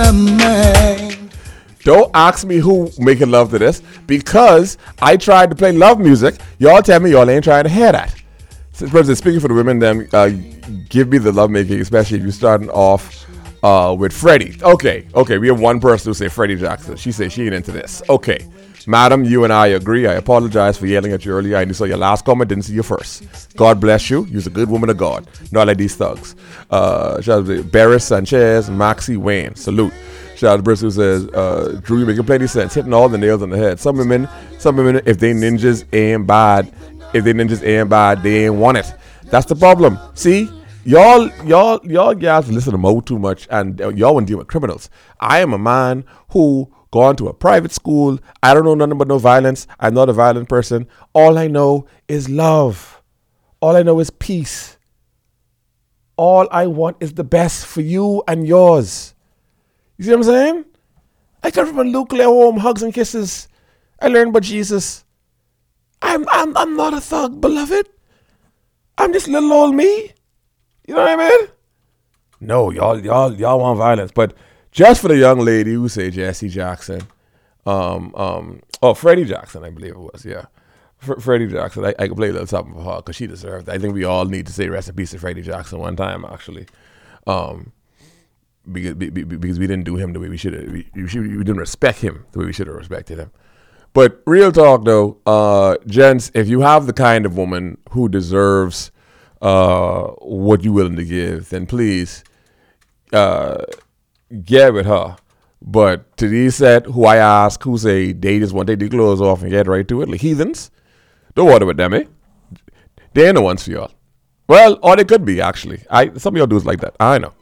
my mind. Don't ask me who making love to this, because I tried to play love music. Y'all tell me y'all ain't trying to hear that. So, speaking for the women, then give me the love making, especially if you're starting off with Freddie. Okay, we have one person who say Freddie Jackson. She says she ain't into this. Okay, madam, you and I agree. I apologize for yelling at you earlier. I only saw your last comment, didn't see your first. God bless you. You're a good woman of God. Not like these thugs. Shout out to Barris Sanchez, Maxie Wayne. Salute. Shout out to Bristol, who says, Drew, you making plenty sense. Hitting all the nails on the head. Some women, if they ninjas ain't bad, they ain't want it. That's the problem. See, y'all guys listen to Mo too much, and y'all want to deal with criminals. I am a man who gone to a private school. I don't know nothing but no violence. I'm not a violent person. All I know is love. All I know is peace. All I want is the best for you and yours. You see what I'm saying? I come from a nuclear home, hugs and kisses. I learned about Jesus. I'm not a thug, beloved. I'm just little old me. You know what I mean? No, y'all want violence, but just for the young lady who say Jesse Jackson, Freddie Jackson, I believe it was, yeah. Freddie Jackson, I could play a little something for her because she deserved it. I think we all need to say rest in peace to Freddie Jackson one time, actually. Because we didn't do him the way we should have. We didn't respect him the way we should have respected him. But real talk though, gents, if you have the kind of woman who deserves what you're willing to give, then please get with her. But to these set who I ask, who say they just want to take their clothes off and get right to it, like heathens, don't worry with them, eh? They ain't the ones for y'all. Well, or they could be, actually. Some of y'all dudes like that. I know.